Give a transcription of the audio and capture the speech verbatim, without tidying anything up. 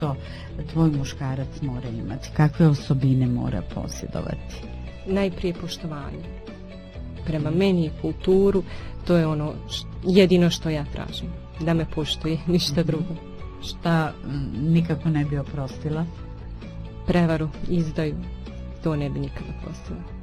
To tvoj muškarac mora imati? Kakve osobine mora posjedovati? Najprije poštovanje. Prema meni i kulturu, to je ono š, jedino što ja tražim. Da me poštuje, ništa drugo. Šta m, nikako ne bi oprostila? Prevaru, izdaju, to ne bi nikada oprostila.